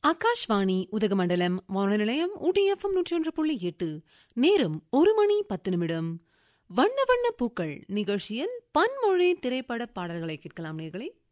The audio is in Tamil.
ஆகாஷ்வாணி உதகமண்டலம் வானொலி நிலையம் ஊட்டி FM 101.8. நேரம் 1:10. வண்ண வண்ண பூக்கள் நிகழ்ச்சியில் பன்மொழி திரைப்பட பாடல்களை கேட்கலாம் நேர்களே.